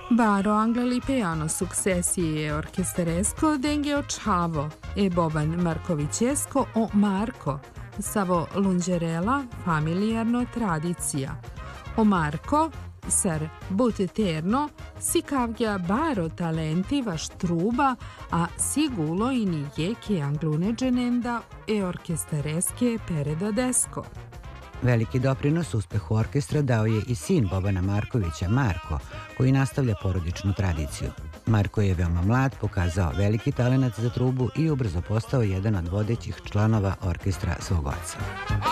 Baro Anglalipeano successi e orchesteresco dengue o Chavo e Boban Markovićesko o Marko, savo lungerela familijarno tradicija. O Marko, ser but eterno, si kavja baro talenti vaš truba, a sigulo i nije che anglune genenda e orkestereske pereda desko. Veliki doprinos uspehu orkestra dao je i sin Bobana Markovića, Marko, koji nastavlja porodičnu tradiciju. Marko je veoma mlad, pokazao veliki talenat za trubu i ubrzo postao jedan od vodećih članova orkestra svog oca.